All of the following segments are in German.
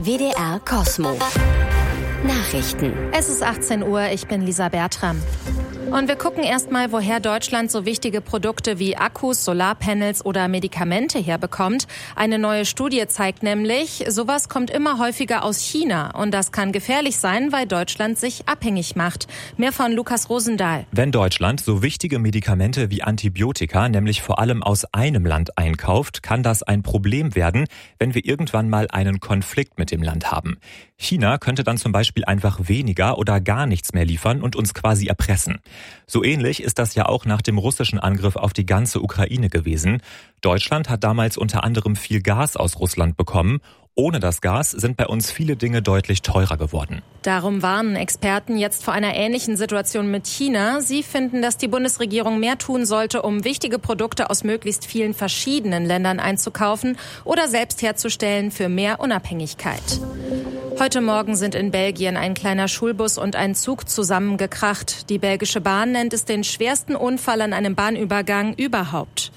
WDR Cosmo. Nachrichten. Es ist 18 Uhr, ich bin Lisa Bertram. Und wir gucken erstmal, woher Deutschland so wichtige Produkte wie Akkus, Solarpanels oder Medikamente herbekommt. Eine neue Studie zeigt nämlich, sowas kommt immer häufiger aus China. Und das kann gefährlich sein, weil Deutschland sich abhängig macht. Mehr von Lukas Rosendahl. Wenn Deutschland so wichtige Medikamente wie Antibiotika nämlich vor allem aus einem Land einkauft, kann das ein Problem werden, wenn wir irgendwann mal einen Konflikt mit dem Land haben. China könnte dann zum Beispiel einfach weniger oder gar nichts mehr liefern und uns quasi erpressen. So ähnlich ist das ja auch nach dem russischen Angriff auf die ganze Ukraine gewesen. Deutschland hat damals unter anderem viel Gas aus Russland bekommen. Ohne das Gas sind bei uns viele Dinge deutlich teurer geworden. Darum warnen Experten jetzt vor einer ähnlichen Situation mit China. Sie finden, dass die Bundesregierung mehr tun sollte, um wichtige Produkte aus möglichst vielen verschiedenen Ländern einzukaufen oder selbst herzustellen für mehr Unabhängigkeit. Heute Morgen sind in Belgien ein kleiner Schulbus und ein Zug zusammengekracht. Die belgische Bahn nennt es den schwersten Unfall an einem Bahnübergang überhaupt.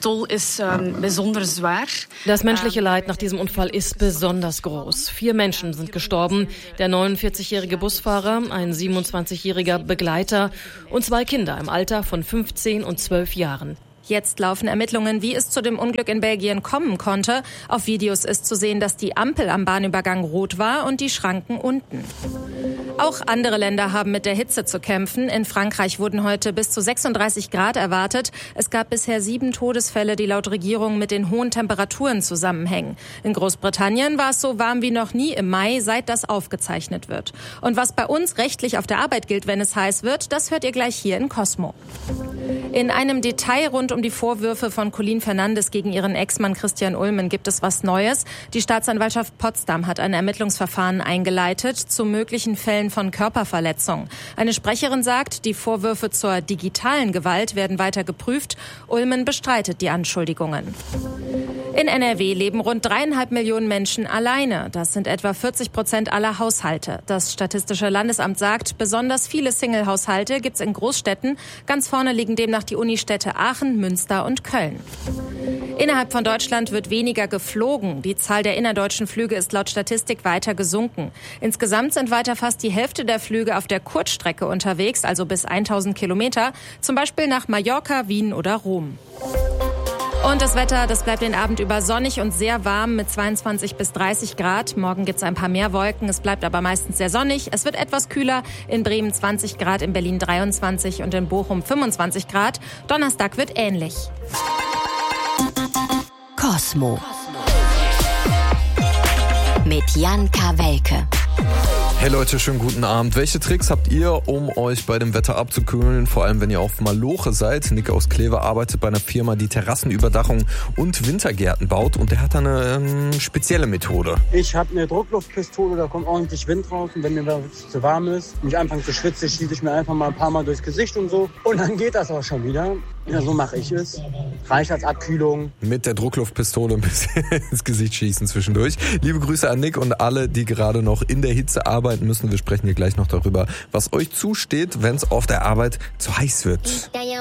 Das menschliche Leid nach diesem Unfall ist besonders groß. 4 Menschen sind gestorben. Der 49-jährige Busfahrer, ein 27-jähriger Begleiter und 2 Kinder im Alter von 15 und 12 Jahren. Jetzt laufen Ermittlungen, wie es zu dem Unglück in Belgien kommen konnte. Auf Videos ist zu sehen, dass die Ampel am Bahnübergang rot war und die Schranken unten. Auch andere Länder haben mit der Hitze zu kämpfen. In Frankreich wurden heute bis zu 36 Grad erwartet. Es gab bisher 7 Todesfälle, die laut Regierung mit den hohen Temperaturen zusammenhängen. In Großbritannien war es so warm wie noch nie im Mai, seit das aufgezeichnet wird. Und was bei uns rechtlich auf der Arbeit gilt, wenn es heiß wird, das hört ihr gleich hier in Cosmo. In einem Detail rund um die Vorwürfe von Colleen Fernandes gegen ihren Ex-Mann Christian Ulmen gibt es was Neues. Die Staatsanwaltschaft Potsdam hat ein Ermittlungsverfahren eingeleitet zu möglichen Fällen von Körperverletzung. Eine Sprecherin sagt, die Vorwürfe zur digitalen Gewalt werden weiter geprüft. Ulmen bestreitet die Anschuldigungen. In NRW leben rund 3,5 Millionen Menschen alleine. Das sind etwa 40% aller Haushalte. Das Statistische Landesamt sagt, besonders viele Single-Haushalte gibt's in Großstädten. Ganz vorne liegen demnach die Unistädte Aachen, Münster und Köln. Innerhalb von Deutschland wird weniger geflogen. Die Zahl der innerdeutschen Flüge ist laut Statistik weiter gesunken. Insgesamt sind weiter fast die Hälfte der Flüge auf der Kurzstrecke unterwegs, also bis 1000 Kilometer, zum Beispiel nach Mallorca, Wien oder Rom. Und das Wetter, das bleibt den Abend über sonnig und sehr warm mit 22 bis 30 Grad. Morgen gibt's ein paar mehr Wolken, es bleibt aber meistens sehr sonnig. Es wird etwas kühler, in Bremen 20 Grad, in Berlin 23 und in Bochum 25 Grad. Donnerstag wird ähnlich. Cosmo. Mit Jan Kawelke. Hey Leute, schönen guten Abend. Welche Tricks habt ihr, um euch bei dem Wetter abzukühlen? Vor allem, wenn ihr auf Maloche seid. Nick aus Kleve arbeitet bei einer Firma, die Terrassenüberdachung und Wintergärten baut. Und der hat da eine spezielle Methode. Ich habe eine Druckluftpistole, da kommt ordentlich Wind raus. Und wenn mir da zu warm ist, mich anfange zu schwitzen, schieße ich mir einfach mal ein paar Mal durchs Gesicht und so. Und dann geht das auch schon wieder. Ja, so mache ich es. Reicht als Abkühlung. Mit der Druckluftpistole ein bisschen ins Gesicht schießen zwischendurch. Liebe Grüße an Nick und alle, die gerade noch in der Hitze arbeiten müssen. Wir sprechen hier gleich noch darüber, was euch zusteht, wenn es auf der Arbeit zu heiß wird.